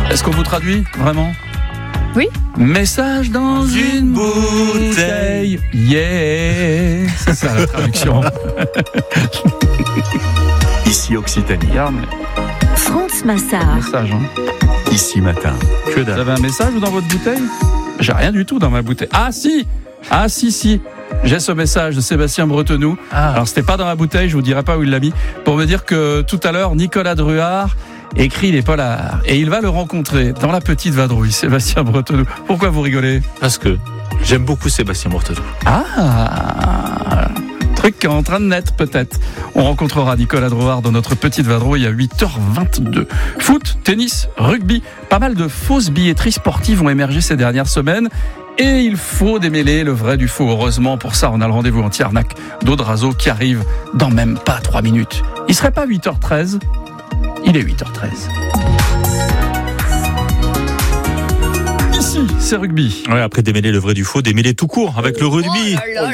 Est-ce qu'on vous traduit vraiment ? Oui. Message dans une bouteille. Yeah. C'est ça la traduction. Ici Occitanie. Regarde, France Massard. message. Ici Matin. Que Vous dalle. avez un message dans votre bouteille ? J'ai rien du tout dans ma bouteille. Ah si. J'ai ce message de Sébastien Bretenoux. Alors c'était pas dans la bouteille, je vous dirai pas où il l'a mis, pour me dire que tout à l'heure Nicolas Druard écrit les polars et il va le rencontrer dans la petite vadrouille. Sébastien Bretenoux. Pourquoi vous rigolez ? Parce que j'aime beaucoup Sébastien Bretenoux. Truc qui est en train de naître peut-être. On rencontrera Nicolas Druard dans notre petite vadrouille à 8h22. Foot, tennis, rugby, pas mal de fausses billetteries sportives ont émergé ces dernières semaines. Et il faut démêler le vrai du faux. Heureusement, pour ça, on a le rendez-vous anti-arnaque d'Audrazo qui arrive dans même pas 3 minutes. Il serait pas 8h13, il est 8h13. Ici, c'est rugby. Ouais, après démêler le vrai du faux, démêler tout court avec le rugby.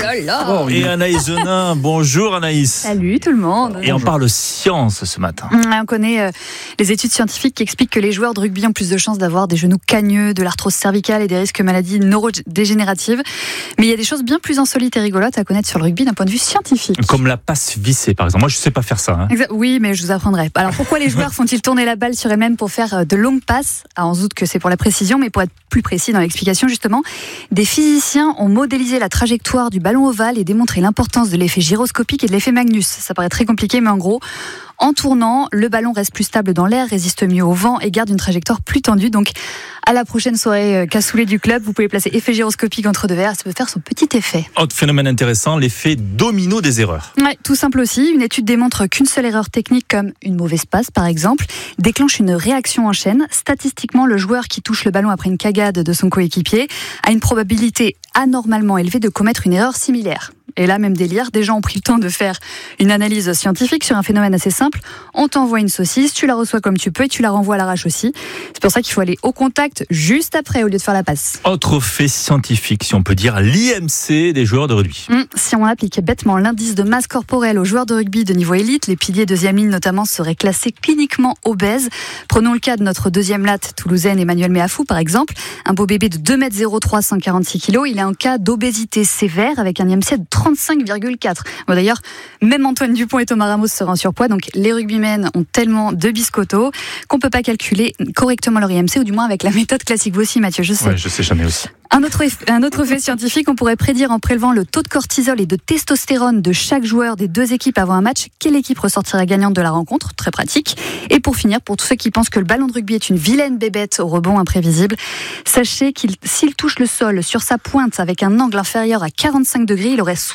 Oh, Et Anaïs Zenin, bonjour Anaïs. Salut tout le monde. Et on parle science ce matin. On connaît les études scientifiques qui expliquent que les joueurs de rugby ont plus de chances d'avoir des genoux cagneux, de l'arthrose cervicale et des risques de maladies neurodégénératives. Mais il y a des choses bien plus insolites et rigolotes à connaître sur le rugby d'un point de vue scientifique. Comme la passe vissée par exemple. Moi je sais pas faire ça. Hein. Oui, mais je vous apprendrai. Alors pourquoi les joueurs font-ils tourner la balle sur eux-mêmes pour faire de longues passes ? Alors, on se doute que c'est pour la précision, mais pour être plus précis dans l'explication justement, des physiciens ont modélisé la trajectoire du ballon ovale et démontré l'importance de l'effet gyroscopique et de l'effet Magnus. Ça paraît très compliqué, mais en gros, en tournant, le ballon reste plus stable dans l'air, résiste mieux au vent et garde une trajectoire plus tendue. Donc, à la prochaine soirée cassoulet du club, vous pouvez placer effet gyroscopique entre deux verres, ça peut faire son petit effet. Autre phénomène intéressant, l'effet domino des erreurs. Ouais, tout simple aussi. Une étude démontre qu'une seule erreur technique, comme une mauvaise passe par exemple, déclenche une réaction en chaîne. Statistiquement, le joueur qui touche le ballon après une cagade de son coéquipier a une probabilité anormalement élevée de commettre une erreur similaire. Et là, même délire, des gens ont pris le temps de faire une analyse scientifique sur un phénomène assez simple. On t'envoie une saucisse, tu la reçois comme tu peux et tu la renvoies à l'arrache aussi. C'est pour ça qu'il faut aller au contact juste après au lieu de faire la passe. Autre fait scientifique, si on peut dire, l'IMC des joueurs de rugby. Si on applique bêtement l'indice de masse corporelle aux joueurs de rugby de niveau élite, les piliers deuxième ligne notamment seraient classés cliniquement obèses. Prenons le cas de notre deuxième latte toulousaine Emmanuel Méafou par exemple. Un beau bébé de 2m03, 146 kg, il est en cas d'obésité sévère avec un IMC de 35,4. Bon, d'ailleurs, même Antoine Dupont et Thomas Ramos seraient en surpoids, donc les rugbymen ont tellement de biscottos qu'on peut pas calculer correctement leur IMC, ou du moins avec la méthode classique. Vous aussi, Mathieu, je sais. Ouais, je sais jamais aussi. Un autre fait scientifique, on pourrait prédire en prélevant le taux de cortisol et de testostérone de chaque joueur des deux équipes avant un match, quelle équipe ressortira gagnante de la rencontre, très pratique. Et pour finir, pour tous ceux qui pensent que le ballon de rugby est une vilaine bébête au rebond imprévisible, sachez s'il touche le sol sur sa pointe avec un angle inférieur à 45 degrés, il aurait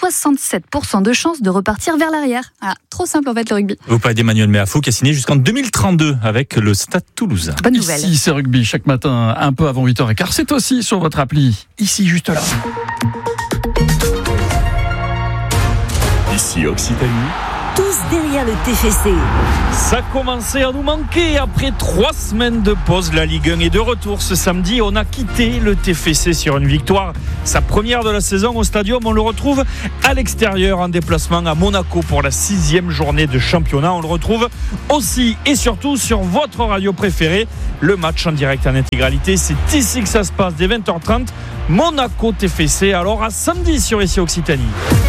67% de chance de repartir vers l'arrière. Voilà, trop simple en fait le rugby. Vous parlez d'Emmanuel Méafou qui a signé jusqu'en 2032 avec le Stade Toulousain. Bonne nouvelle. Ici, c'est rugby chaque matin, un peu avant 8h15. C'est aussi sur votre appli. Ici, juste là. Ici Occitanie. Tous derrière le TFC. Ça commençait à nous manquer après 3 semaines de pause. La Ligue 1 est de retour ce samedi. On a quitté le TFC sur une victoire. Sa première de la saison au Stadium. On le retrouve à l'extérieur en déplacement à Monaco pour la 6e journée de championnat. On le retrouve aussi et surtout sur votre radio préférée. Le match en direct en intégralité, c'est ici que ça se passe dès 20h30. Monaco TFC. Alors à samedi sur Ici Occitanie.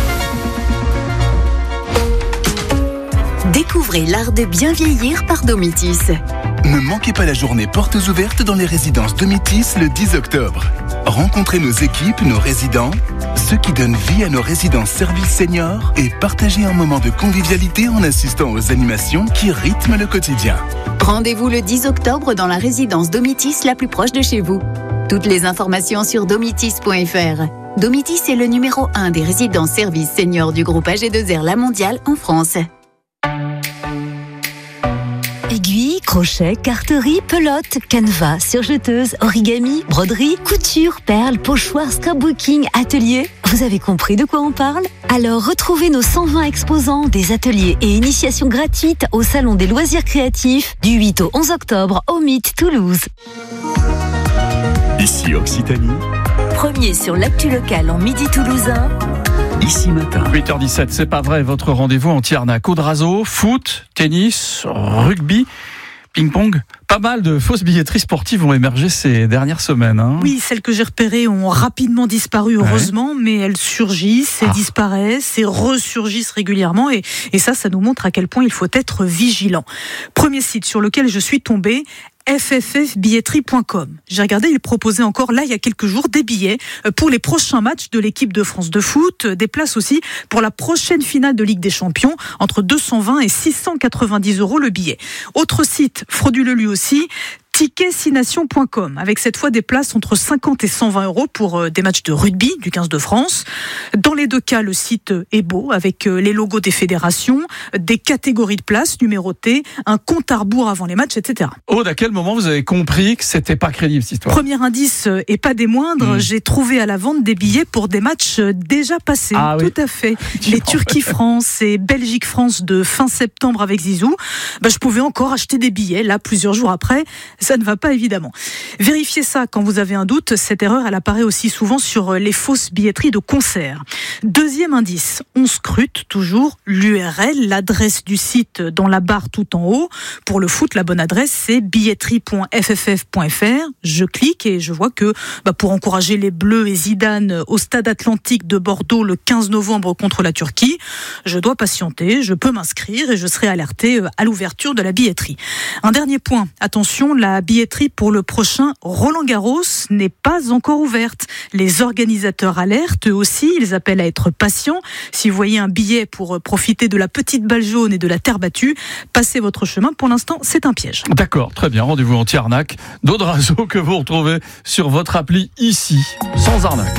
Découvrez l'art de bien vieillir par Domitis. Ne manquez pas la journée portes ouvertes dans les résidences Domitis le 10 octobre. Rencontrez nos équipes, nos résidents, ceux qui donnent vie à nos résidences services seniors et partagez un moment de convivialité en assistant aux animations qui rythment le quotidien. Rendez-vous le 10 octobre dans la résidence Domitis la plus proche de chez vous. Toutes les informations sur domitis.fr. Domitis est le numéro 1 des résidences services seniors du groupe AG2R La Mondiale en France. Aiguilles, crochets, carterie, pelote, canevas, surjeteuse, origami, broderie, couture, perles, pochoirs, scrapbooking, atelier. Vous avez compris de quoi on parle ? Alors retrouvez nos 120 exposants, des ateliers et initiations gratuites au Salon des loisirs créatifs du 8 au 11 octobre au Mythe Toulouse. Ici Occitanie. Premier sur l'actu locale en midi toulousain. Ici Matin. 8h17, c'est pas vrai, votre rendez-vous anti-arnaque. Audrazo, foot, tennis, rugby, ping-pong, Pas mal de fausses billetteries sportives ont émergé ces dernières semaines. Hein. Oui, celles que j'ai repérées ont rapidement disparu, heureusement, mais elles surgissent et disparaissent et ressurgissent régulièrement. Et ça nous montre à quel point il faut être vigilant. Premier site sur lequel je suis tombée, fffbilletterie.com. J'ai regardé, il proposait encore là il y a quelques jours des billets pour les prochains matchs de l'équipe de France de foot, des places aussi pour la prochaine finale de Ligue des Champions, entre 220 et 690 € le billet. Autre site frauduleux lui aussi, ticketsnation.com, avec cette fois des places entre 50 et 120 € pour des matchs de rugby du 15 de France. Dans les deux cas, le site est beau, avec les logos des fédérations, des catégories de places numérotées, un compte à rebours avant les matchs, etc. Aude, à quel moment vous avez compris que c'était pas crédible cette histoire ? Premier indice, et pas des moindres, j'ai trouvé à la vente des billets pour des matchs déjà passés. Ah, oui. Tout à fait. Les Turquie-France et Belgique-France de fin septembre avec Zizou. Je pouvais encore acheter des billets, là, plusieurs jours après. Ça ne va pas, évidemment. Vérifiez ça quand vous avez un doute. Cette erreur, elle apparaît aussi souvent sur les fausses billetteries de concerts. Deuxième indice, on scrute toujours l'URL, l'adresse du site dans la barre tout en haut. Pour le foot, la bonne adresse, c'est billetterie.fff.fr. Je clique et je vois que pour encourager les Bleus et Zidane au Stade Atlantique de Bordeaux le 15 novembre contre la Turquie, je dois patienter, je peux m'inscrire et je serai alerté à l'ouverture de la billetterie. Un dernier point, attention, la billetterie pour le prochain Roland-Garros n'est pas encore ouverte. Les organisateurs alertent, eux aussi, ils appellent à être patients. Si vous voyez un billet pour profiter de la petite balle jaune et de la terre battue, passez votre chemin. Pour l'instant, c'est un piège. D'accord, très bien. Rendez-vous anti-arnaque d'Audrazo que vous retrouvez sur votre appli ici, sans arnaque.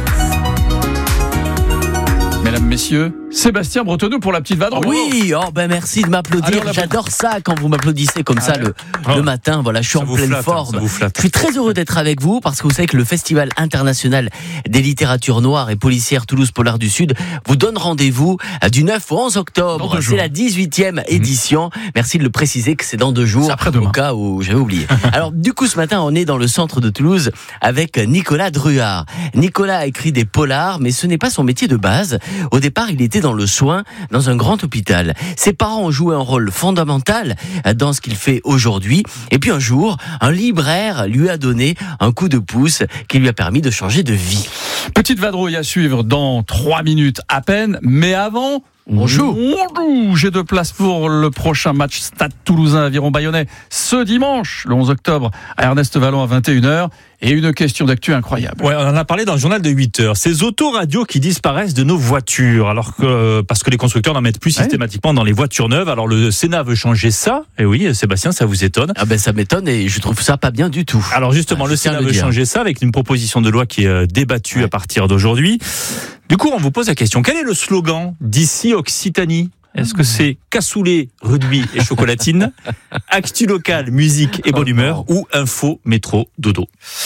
Mesdames, messieurs, Sébastien Bretonneau pour la petite vadrouille. Oui, merci de m'applaudir. J'adore ça quand vous m'applaudissez comme ça le matin. Voilà, je suis en pleine forme. Je suis très heureux d'être avec vous parce que vous savez que le Festival international des littératures noires et policières Toulouse Polar du Sud vous donne rendez-vous du 9 au 11 octobre. C'est la 18e édition. Merci de le préciser que c'est dans 2 jours. Au cas où j'avais oublié. Alors, du coup, ce matin, on est dans le centre de Toulouse avec Nicolas Druard. Nicolas a écrit des polars, mais ce n'est pas son métier de base. Au départ, il était dans le soin, dans un grand hôpital. Ses parents ont joué un rôle fondamental dans ce qu'il fait aujourd'hui. Et puis un jour, un libraire lui a donné un coup de pouce qui lui a permis de changer de vie. Petite vadrouille à suivre dans 3 minutes à peine. Mais avant, on joue. J'ai 2 places pour le prochain match Stade Toulousain Aviron Bayonnais ce dimanche, le 11 octobre, à Ernest Vallon à 21h. Et une question d'actu incroyable. Ouais, on en a parlé dans le journal de 8h. Ces autoradios qui disparaissent de nos voitures, alors que, parce que les constructeurs n'en mettent plus systématiquement dans les voitures neuves. Alors le Sénat veut changer ça. Et oui, Sébastien, ça vous étonne? Ça m'étonne et je trouve ça pas bien du tout. Alors justement, le Sénat veut changer ça avec une proposition de loi qui est débattue à partir d'aujourd'hui. Du coup, on vous pose la question. Quel est le slogan d'ici Occitanie? Est-ce que c'est cassoulet, rugby et chocolatine, actu local, musique et bonne humeur, ou info, métro, dodo?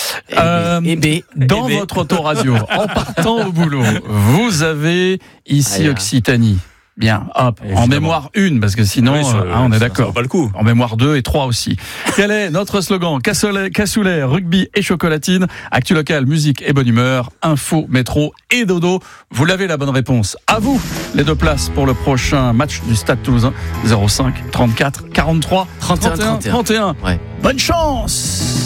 Dans votre autoradio, en partant au boulot, vous avez ici Occitanie. Bien, hop, évidemment. En mémoire 1, parce que sinon, on est d'accord. Ça vaut pas le coup. En mémoire 2 et 3 aussi. Quel est notre slogan? Cassoulet, rugby et chocolatine, actu local, musique et bonne humeur, info, métro et dodo. Vous l'avez la bonne réponse. À vous, les 2 places pour le prochain match du Stade Toulousain. 05 34 43 31. Ouais. Bonne chance!